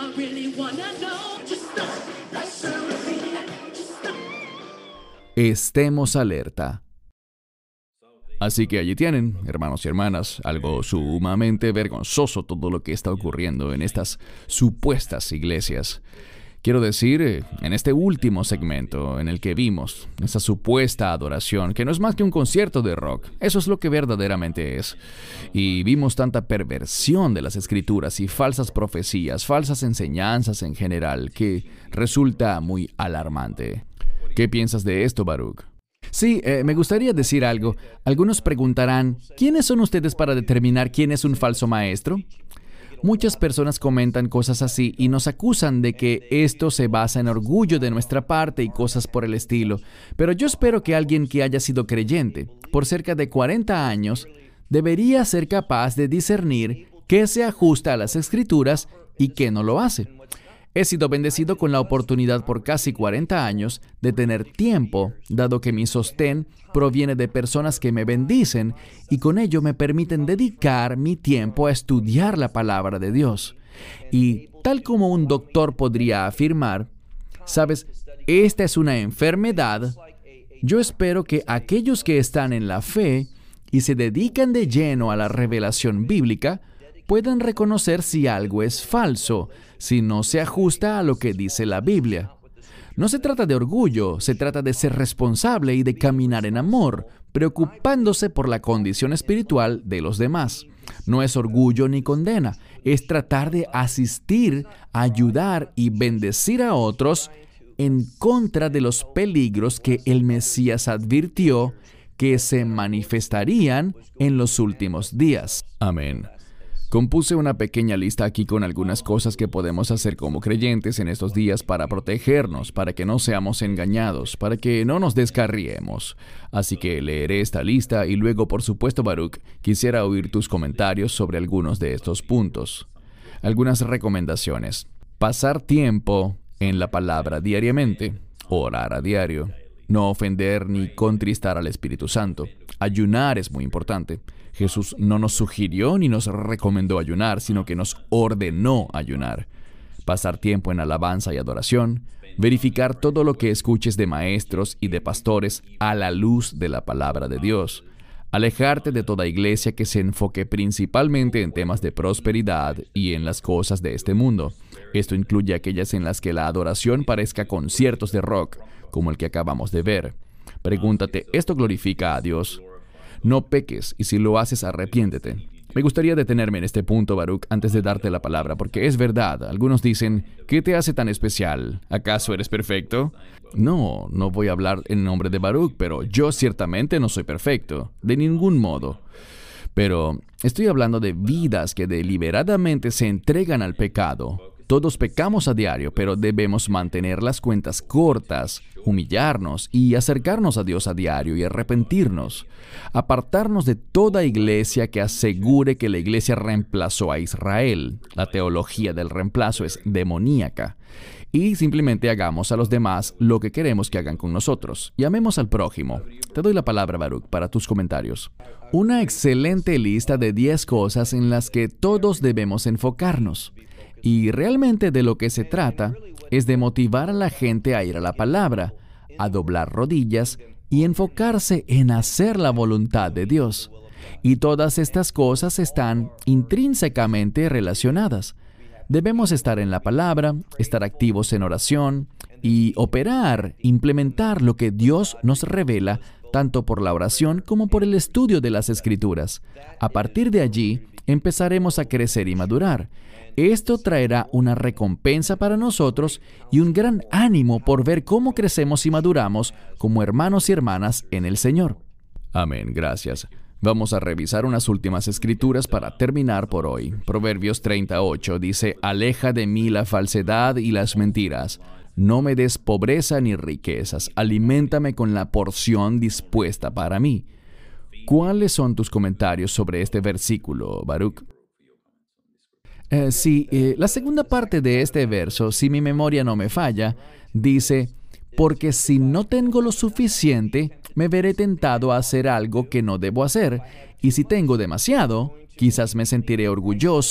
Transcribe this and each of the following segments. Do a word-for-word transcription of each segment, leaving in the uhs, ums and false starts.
Estemos alerta. Así que allí tienen, hermanos y hermanas, algo sumamente vergonzoso todo lo que está ocurriendo en estas supuestas iglesias. Quiero decir, en este último segmento en el que vimos esa supuesta adoración, que no es más que un concierto de rock. Eso es lo que verdaderamente es. Y vimos tanta perversión de las escrituras y falsas profecías, falsas enseñanzas en general, que resulta muy alarmante. ¿Qué piensas de esto, Baruch? Sí, eh, me gustaría decir algo. Algunos preguntarán, ¿quiénes son ustedes para determinar quién es un falso maestro? Muchas personas comentan cosas así y nos acusan de que esto se basa en orgullo de nuestra parte y cosas por el estilo. Pero yo espero que alguien que haya sido creyente por cerca de cuarenta años debería ser capaz de discernir qué se ajusta a las Escrituras y qué no lo hace. He sido bendecido con la oportunidad por casi cuarenta años de tener tiempo, dado que mi sostén proviene de personas que me bendicen y con ello me permiten dedicar mi tiempo a estudiar la palabra de Dios. Y tal como un doctor podría afirmar, ¿sabes? Esta es una enfermedad. Yo espero que aquellos que están en la fe y se dedican de lleno a la revelación bíblica puedan reconocer si algo es falso, si no se ajusta a lo que dice la Biblia. No se trata de orgullo, se trata de ser responsable y de caminar en amor, preocupándose por la condición espiritual de los demás. No es orgullo ni condena, es tratar de asistir, ayudar y bendecir a otros en contra de los peligros que el Mesías advirtió que se manifestarían en los últimos días. Amén. Compuse una pequeña lista aquí con algunas cosas que podemos hacer como creyentes en estos días para protegernos, para que no seamos engañados, para que no nos descarriemos. Así que leeré esta lista y luego, por supuesto, Baruch, quisiera oír tus comentarios sobre algunos de estos puntos. Algunas recomendaciones. Pasar tiempo en la palabra diariamente. Orar a diario. No ofender ni contristar al Espíritu Santo. Ayunar es muy importante. Jesús no nos sugirió ni nos recomendó ayunar, sino que nos ordenó ayunar. Pasar tiempo en alabanza y adoración. Verificar todo lo que escuches de maestros y de pastores a la luz de la palabra de Dios. Alejarte de toda iglesia que se enfoque principalmente en temas de prosperidad y en las cosas de este mundo. Esto incluye aquellas en las que la adoración parezca conciertos de rock, como el que acabamos de ver. Pregúntate, ¿esto glorifica a Dios? No peques, y si lo haces, arrepiéntete. Me gustaría detenerme en este punto, Baruch, antes de darte la palabra, porque es verdad. Algunos dicen, ¿qué te hace tan especial? ¿Acaso eres perfecto? No, no voy a hablar en nombre de Baruch, pero yo ciertamente no soy perfecto, de ningún modo. Pero estoy hablando de vidas que deliberadamente se entregan al pecado. Todos pecamos a diario, pero debemos mantener las cuentas cortas, humillarnos y acercarnos a Dios a diario y arrepentirnos. Apartarnos de toda iglesia que asegure que la iglesia reemplazó a Israel. La teología del reemplazo es demoníaca. Y simplemente hagamos a los demás lo que queremos que hagan con nosotros. Y amemos al prójimo. Te doy la palabra, Baruch, para tus comentarios. Una excelente lista de diez cosas en las que todos debemos enfocarnos. Y realmente de lo que se trata es de motivar a la gente a ir a la palabra, a doblar rodillas y enfocarse en hacer la voluntad de Dios. Y todas estas cosas están intrínsecamente relacionadas. Debemos estar en la palabra, estar activos en oración y operar, implementar lo que Dios nos revela, tanto por la oración como por el estudio de las Escrituras. A partir de allí, empezaremos a crecer y madurar. Esto traerá una recompensa para nosotros y un gran ánimo por ver cómo crecemos y maduramos como hermanos y hermanas en el Señor. Amén, gracias. Vamos a revisar unas últimas escrituras para terminar por hoy. Proverbios treinta y ocho dice, «Aleja de mí la falsedad y las mentiras. No me des pobreza ni riquezas. Aliméntame con la porción dispuesta para mí». ¿Cuáles son tus comentarios sobre este versículo, Baruch? Eh, sí, eh, la segunda parte de este verso, si mi memoria no me falla, dice, «Porque si no tengo lo suficiente, me veré tentado a hacer algo que no debo hacer, y si tengo demasiado, quizás me sentiré orgulloso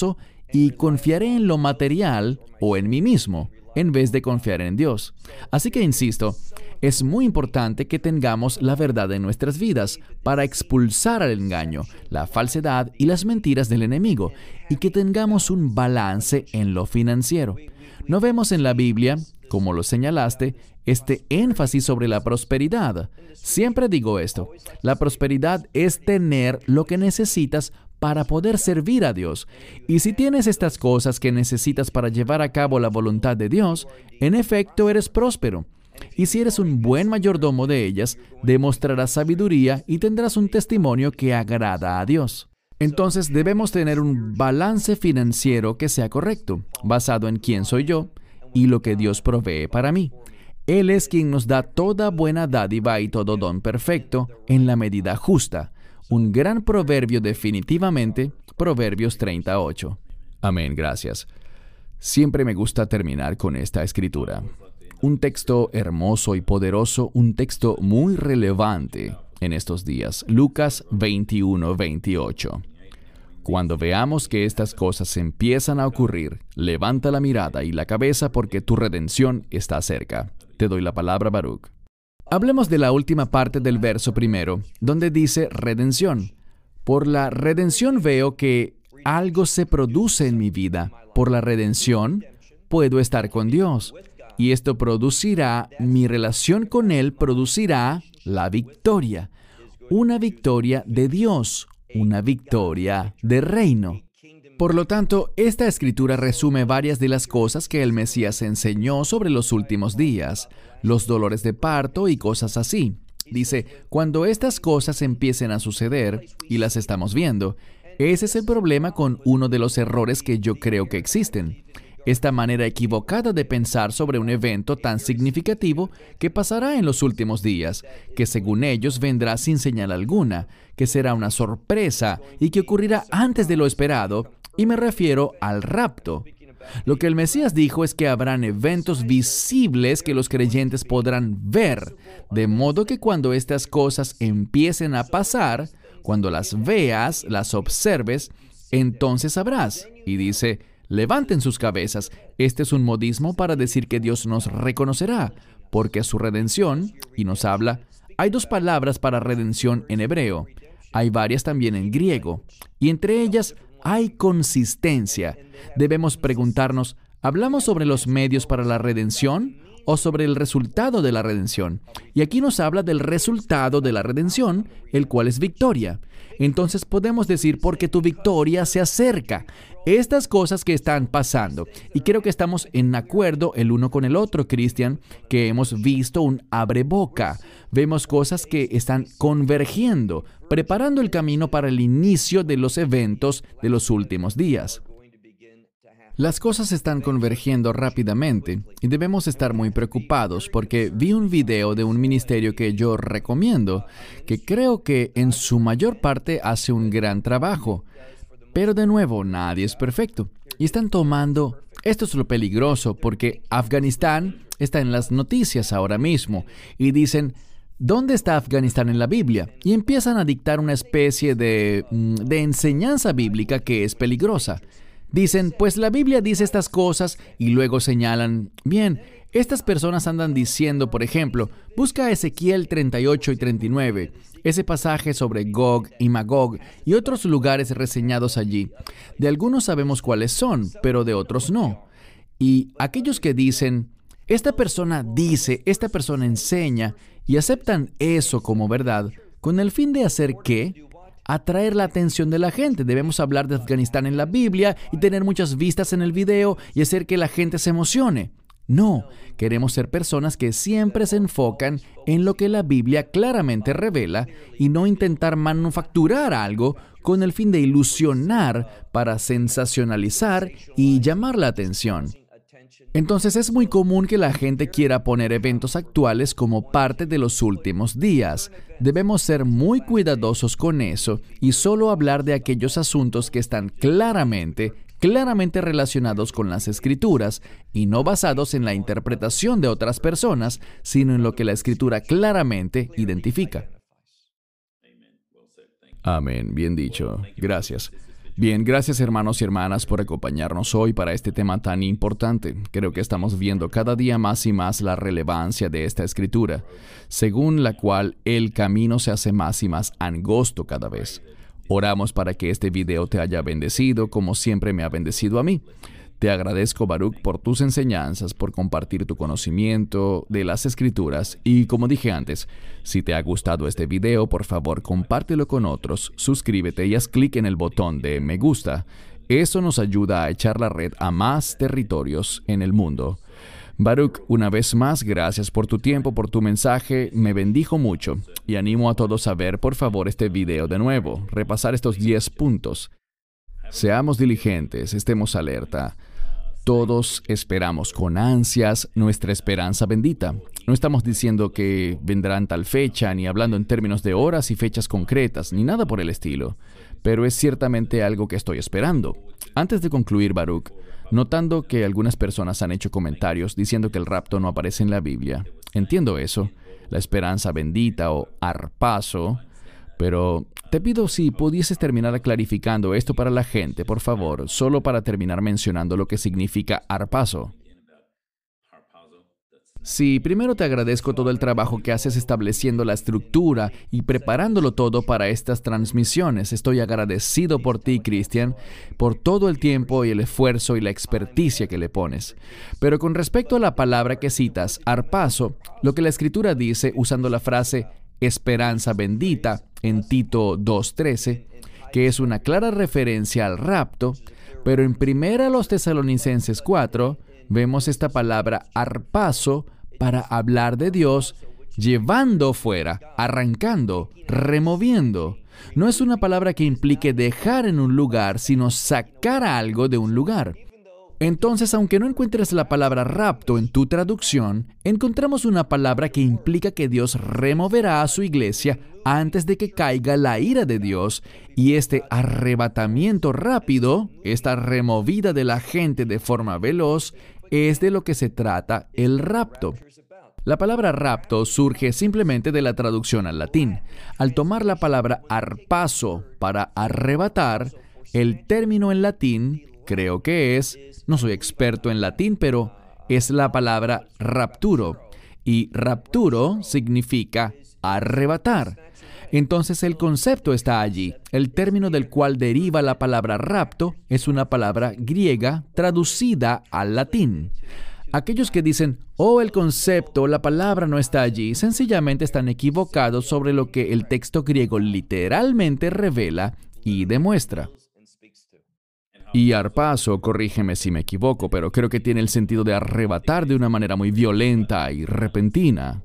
y confiaré en lo material o en mí mismo, en vez de confiar en Dios. Así que insisto, es muy importante que tengamos la verdad en nuestras vidas para expulsar al engaño, la falsedad y las mentiras del enemigo, y que tengamos un balance en lo financiero. No vemos en la Biblia, como lo señalaste, este énfasis sobre la prosperidad. Siempre digo esto, la prosperidad es tener lo que necesitas para poder servir a Dios. Y si tienes estas cosas que necesitas para llevar a cabo la voluntad de Dios, en efecto eres próspero. Y si eres un buen mayordomo de ellas, demostrarás sabiduría y tendrás un testimonio que agrada a Dios. Entonces debemos tener un balance financiero que sea correcto, basado en quién soy yo y lo que Dios provee para mí. Él es quien nos da toda buena dádiva y todo don perfecto en la medida justa. Un gran proverbio definitivamente, Proverbios treinta y ocho. Amén, gracias. Siempre me gusta terminar con esta escritura. Un texto hermoso y poderoso, un texto muy relevante en estos días. Lucas veintiuno, veintiocho. Cuando veamos que estas cosas empiezan a ocurrir, levanta la mirada y la cabeza porque tu redención está cerca. Te doy la palabra, Baruch. Hablemos de la última parte del verso primero, donde dice redención. Por la redención veo que algo se produce en mi vida. Por la redención puedo estar con Dios. Y esto producirá, mi relación con Él producirá la victoria. Una victoria de Dios, una victoria de reino. Por lo tanto, esta escritura resume varias de las cosas que el Mesías enseñó sobre los últimos días, los dolores de parto y cosas así. Dice, cuando estas cosas empiecen a suceder, y las estamos viendo, ese es el problema con uno de los errores que yo creo que existen. Esta manera equivocada de pensar sobre un evento tan significativo que pasará en los últimos días, que según ellos vendrá sin señal alguna, que será una sorpresa y que ocurrirá antes de lo esperado, y me refiero al rapto. Lo que el Mesías dijo es que habrán eventos visibles que los creyentes podrán ver, de modo que cuando estas cosas empiecen a pasar, cuando las veas, las observes, entonces sabrás. Y dice, levanten sus cabezas. Este es un modismo para decir que Dios nos reconocerá, porque a su redención, y nos habla, hay dos palabras para redención en hebreo. Hay varias también en griego, y entre ellas hay consistencia. Debemos preguntarnos, ¿hablamos sobre los medios para la redención o sobre el resultado de la redención? Y aquí nos habla del resultado de la redención, el cual es victoria. Entonces podemos decir, porque tu victoria se acerca. Estas cosas que están pasando, y creo que estamos en acuerdo el uno con el otro, Cristian, que hemos visto un abreboca. Vemos cosas que están convergiendo, preparando el camino para el inicio de los eventos de los últimos días. Las cosas están convergiendo rápidamente y debemos estar muy preocupados porque vi un video de un ministerio que yo recomiendo, que creo que en su mayor parte hace un gran trabajo. Pero de nuevo, nadie es perfecto. Y están tomando... Esto es lo peligroso porque Afganistán está en las noticias ahora mismo y dicen, ¿dónde está Afganistán en la Biblia? Y empiezan a dictar una especie de, de enseñanza bíblica que es peligrosa. Dicen, pues la Biblia dice estas cosas y luego señalan, bien, estas personas andan diciendo, por ejemplo, busca Ezequiel treinta y ocho y treinta y nueve, ese pasaje sobre Gog y Magog y otros lugares reseñados allí. De algunos sabemos cuáles son, pero de otros no. Y aquellos que dicen, esta persona dice, esta persona enseña, y aceptan eso como verdad, ¿con el fin de hacer qué? Atraer la atención de la gente. Debemos hablar de Afganistán en la Biblia y tener muchas vistas en el video y hacer que la gente se emocione. No, queremos ser personas que siempre se enfocan en lo que la Biblia claramente revela y no intentar manufacturar algo con el fin de ilusionar para sensacionalizar y llamar la atención. Entonces es muy común que la gente quiera poner eventos actuales como parte de los últimos días. Debemos ser muy cuidadosos con eso y solo hablar de aquellos asuntos que están claramente, claramente relacionados con las Escrituras y no basados en la interpretación de otras personas, sino en lo que la Escritura claramente identifica. Amén, bien dicho. Gracias. Bien, gracias hermanos y hermanas por acompañarnos hoy para este tema tan importante. Creo que estamos viendo cada día más y más la relevancia de esta escritura, según la cual el camino se hace más y más angosto cada vez. Oramos para que este video te haya bendecido como siempre me ha bendecido a mí. Te agradezco, Baruch, por tus enseñanzas, por compartir tu conocimiento de las Escrituras. Y como dije antes, si te ha gustado este video, por favor, compártelo con otros, suscríbete y haz clic en el botón de me gusta. Eso nos ayuda a echar la red a más territorios en el mundo. Baruch, una vez más, gracias por tu tiempo, por tu mensaje, me bendijo mucho. Y animo a todos a ver, por favor, este video de nuevo, repasar estos diez puntos. Seamos diligentes, estemos alerta. Todos esperamos con ansias nuestra esperanza bendita. No estamos diciendo que vendrán tal fecha, ni hablando en términos de horas y fechas concretas, ni nada por el estilo. Pero es ciertamente algo que estoy esperando. Antes de concluir, Baruch, notando que algunas personas han hecho comentarios diciendo que el rapto no aparece en la Biblia. Entiendo eso, la esperanza bendita o arpazo. Pero te pido si pudieses terminar clarificando esto para la gente, por favor, solo para terminar mencionando lo que significa arpazo. Sí, primero te agradezco todo el trabajo que haces estableciendo la estructura y preparándolo todo para estas transmisiones. Estoy agradecido por ti, Cristian, por todo el tiempo y el esfuerzo y la experticia que le pones. Pero con respecto a la palabra que citas, arpazo, lo que la Escritura dice usando la frase esperanza bendita en Tito dos trece, que es una clara referencia al rapto, pero en Primera los Tesalonicenses cuatro vemos esta palabra arpazo para hablar de Dios llevando fuera, arrancando, removiendo. No es una palabra que implique dejar en un lugar, sino sacar algo de un lugar. Entonces, aunque no encuentres la palabra rapto en tu traducción, encontramos una palabra que implica que Dios removerá a su iglesia antes de que caiga la ira de Dios, y este arrebatamiento rápido, esta removida de la gente de forma veloz, es de lo que se trata el rapto. La palabra rapto surge simplemente de la traducción al latín. Al tomar la palabra arpazo para arrebatar, el término en latín, creo que es, no soy experto en latín, pero es la palabra rapturo. Y rapturo significa arrebatar. Entonces el concepto está allí. El término del cual deriva la palabra rapto es una palabra griega traducida al latín. Aquellos que dicen, oh, el concepto, la palabra no está allí, sencillamente están equivocados sobre lo que el texto griego literalmente revela y demuestra. Y arpazo, corrígeme si me equivoco, pero creo que tiene el sentido de arrebatar de una manera muy violenta y repentina.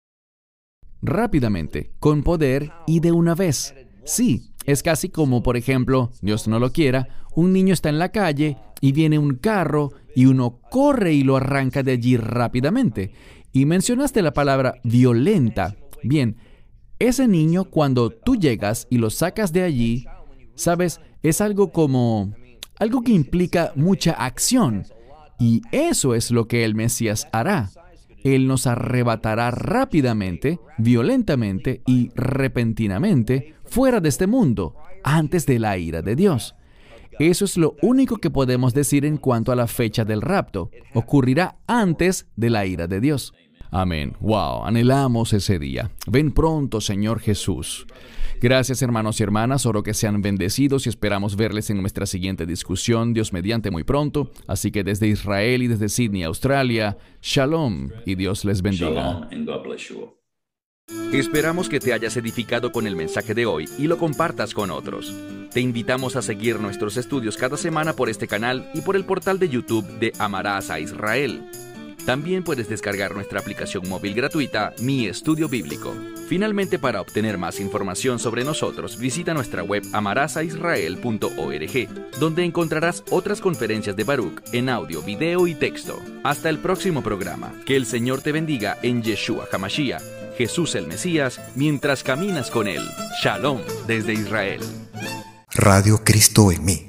Rápidamente, con poder y de una vez. Sí, es casi como, por ejemplo, Dios no lo quiera, un niño está en la calle y viene un carro y uno corre y lo arranca de allí rápidamente. Y mencionaste la palabra violenta. Bien, ese niño cuando tú llegas y lo sacas de allí, ¿sabes? Es algo como... algo que implica mucha acción. Y eso es lo que el Mesías hará. Él nos arrebatará rápidamente, violentamente y repentinamente fuera de este mundo, antes de la ira de Dios. Eso es lo único que podemos decir en cuanto a la fecha del rapto. Ocurrirá antes de la ira de Dios. Amén. Wow, anhelamos ese día. Ven pronto, Señor Jesús. Gracias, hermanos y hermanas. Oro que sean bendecidos y esperamos verles en nuestra siguiente discusión, Dios mediante, muy pronto. Así que desde Israel y desde Sydney, Australia, Shalom y Dios les bendiga. Shalom and God bless you all. Esperamos que te hayas edificado con el mensaje de hoy y lo compartas con otros. Te invitamos a seguir nuestros estudios cada semana por este canal y por el portal de YouTube de Amarás a Israel. También puedes descargar nuestra aplicación móvil gratuita, Mi Estudio Bíblico. Finalmente, para obtener más información sobre nosotros, visita nuestra web amarás a israel punto org, donde encontrarás otras conferencias de Baruch en audio, video y texto. Hasta el próximo programa. Que el Señor te bendiga en Yeshua HaMashiach, Jesús el Mesías, mientras caminas con Él. Shalom desde Israel. Radio Cristo en mí.